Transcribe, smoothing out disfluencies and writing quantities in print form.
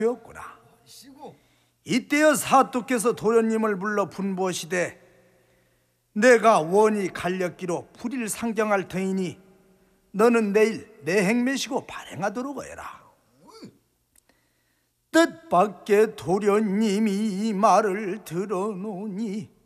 되었구나. 이때여 사또께서 도련님을 불러 분부하시되 내가 원이 갈렸기로 불일 상정할 터이니 너는 내일 내 행매시고 발행하도록 해라. 뜻밖의 도련님이 이 말을 들어놓으니